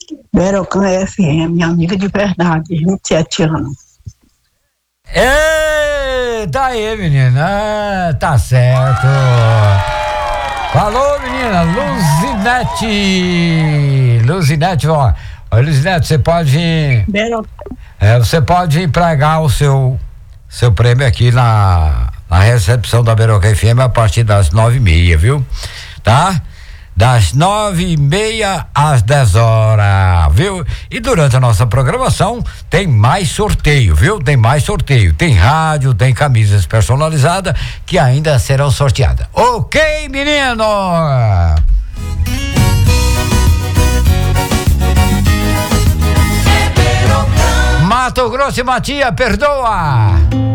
Berocan FM, minha amiga de verdade, 27 anos. Tá aí, menina. Tá certo. Falou, menina. Luzinete, ó. Luzinete, você pode. Você pode empregar o seu prêmio aqui na recepção da Berocan FM a partir das 9h30, viu? Tá? Das 9h30 às 10h, viu? E durante a nossa programação tem mais sorteio, viu? Tem mais sorteio. Tem rádio, tem camisas personalizadas que ainda serão sorteadas. Ok, menino? Mato Grosso e Matias, perdoa!